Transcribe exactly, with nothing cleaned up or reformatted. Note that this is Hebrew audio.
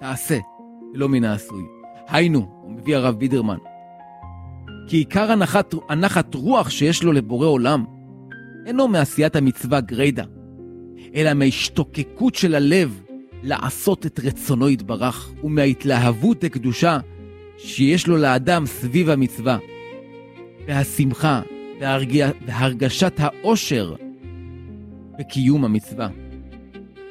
תעשה, ולא מן העשוי. היינו, הוא מביא הרב בידרמן, כי עיקר הנחת, הנחת רוח שיש לו לבורא עולם, אינו מעשיית המצווה גרידה, אלא מהשתוקקות של הלב לעשות את רצונו יתברך, ומההתלהבות הקדושה שיש לו לאדם סביב המצווה, והשמחה וההרגשת האושר בקיום המצווה.